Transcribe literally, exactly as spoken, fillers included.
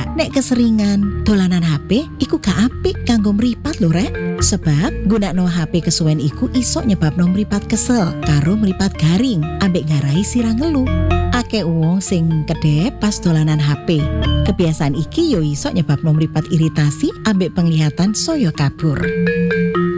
Nek keseringan dolanan H P iku gak apik kanggo mripat lho rek. Sebab gunakno H P kesuwen iku iso nyebabno mripat kesel karo mripat garing ambek ngarai sirang ngelu. Akeh wong sing kedep pas dolanan H P. Kebiasaan iki yo iso nyebabno mripat iritasi ambek penglihatan saya kabur.